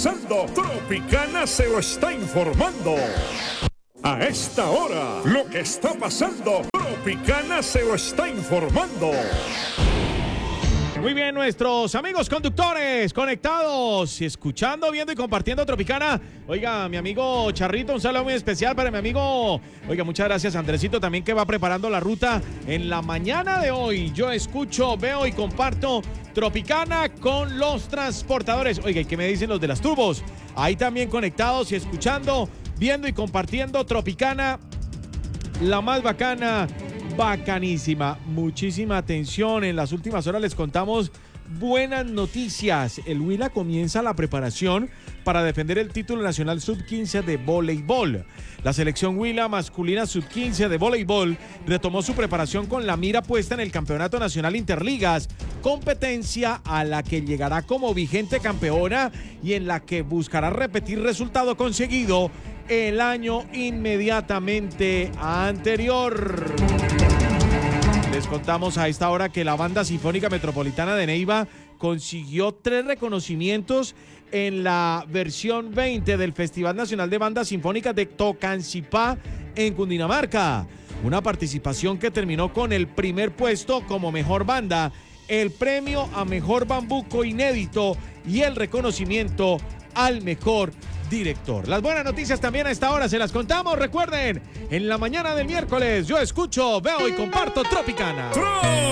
pasando, Tropicana se lo está informando. A esta hora, lo que está pasando, Tropicana se lo está informando. Muy bien, nuestros amigos conductores conectados, escuchando, viendo y compartiendo Tropicana. Oiga, mi amigo Charrito, un saludo muy especial para mi amigo. Oiga, muchas gracias, Andresito, también que va preparando la ruta en la mañana de hoy. Yo escucho, veo y comparto Tropicana con los transportadores. Oiga, ¿y qué me dicen los de las turbos? Ahí también conectados y escuchando, viendo y compartiendo Tropicana, la más bacana. Bacanísima, muchísima atención. En las últimas horas les contamos buenas noticias. El Huila comienza la preparación para defender el título nacional sub-15 de voleibol. La selección Huila masculina sub-15 de voleibol retomó su preparación con la mira puesta en el Campeonato Nacional Interligas, competencia a la que llegará como vigente campeona y en la que buscará repetir resultado conseguido el año inmediatamente anterior. Les contamos a esta hora que la Banda Sinfónica Metropolitana de Neiva consiguió 3 reconocimientos en la versión 20 del Festival Nacional de Bandas Sinfónicas de Tocancipá en Cundinamarca. Una participación que terminó con el primer puesto como mejor banda, el premio a mejor bambuco inédito y el reconocimiento al mejor director. Las buenas noticias también a esta hora se las contamos. Recuerden, en la mañana del miércoles yo escucho, veo y comparto Tropicana.